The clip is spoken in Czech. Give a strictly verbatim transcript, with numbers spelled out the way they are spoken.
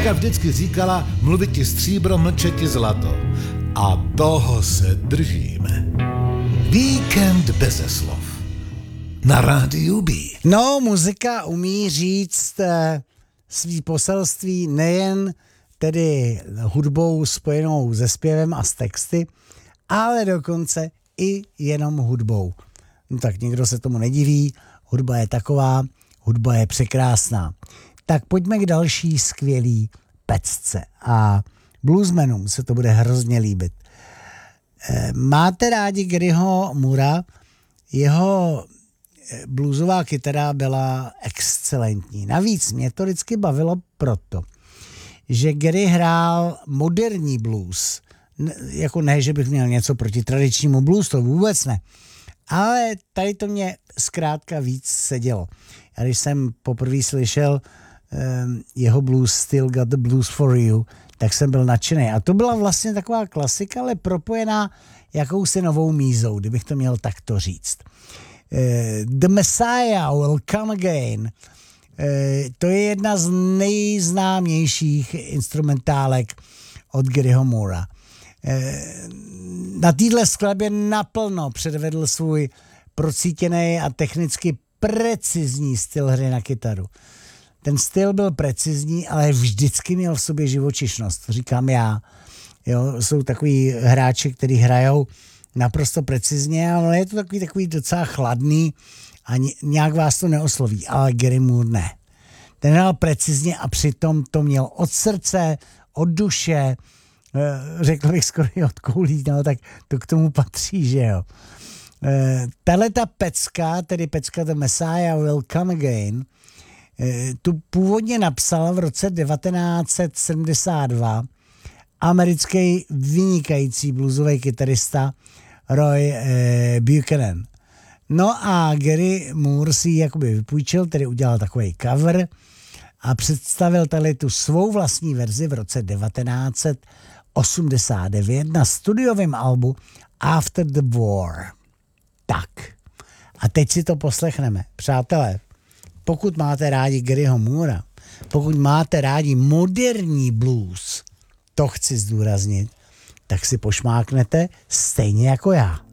Matka vždycky říkala, mluvit ti stříbro, mlčet ti zlato. A toho se držíme. Víkend beze slov. Na rádiu B. No, muzika umí říct eh, svý poselství nejen tedy hudbou spojenou se zpěvem a s texty, ale dokonce i jenom hudbou. No tak nikdo se tomu nediví, hudba je taková, hudba je překrásná. Tak pojďme k další skvělý pecce a bluesmenům se to bude hrozně líbit. E, máte rádi Garyho Moora? Jeho bluesová kytara byla excelentní. Navíc mě to vždycky bavilo proto, že Gary hrál moderní blues. Jako ne, že bych měl něco proti tradičnímu blues, to vůbec ne. Ale tady to mě zkrátka víc sedělo. A když jsem poprvé slyšel um, jeho blues Still Got the Blues for You, tak jsem byl nadšený. A to byla vlastně taková klasika, ale propojená jakousi novou mízou, kdybych to měl takto říct. Uh, The Messiah Will Come Again. Uh, to je jedna z nejznámějších instrumentálek od Garyho Moora. Na téhle skladbě naplno předvedl svůj procítěný a technicky precizní styl hry na kytaru. Ten styl byl precizní, ale vždycky měl v sobě živočišnost, říkám já. Jo, jsou takový hráči, kteří hrajou naprosto precizně, ale je to takový, takový docela chladný a nějak vás to neosloví, ale Gary Moore ne. Ten hrál precizně a přitom to měl od srdce, od duše, řekl bych skoro i od koulí, no tak to k tomu patří, že jo. E, tahle ta pecka, tedy pecka The Messiah Will Come Again, e, tu původně napsal v roce devatenáct set sedmdesát dva americký vynikající bluesový kytarista Roy e, Buchanan. No a Gary Moore si ji jakoby vypůjčil, tedy udělal takový cover a představil tady tu svou vlastní verzi v roce devatenáct set osmdesát devět na studiovém albu After the War. Tak. A teď si to poslechneme. Přátelé, pokud máte rádi Garyho Moora, pokud máte rádi moderní blues, to chci zdůraznit, tak si pošmáknete stejně jako já.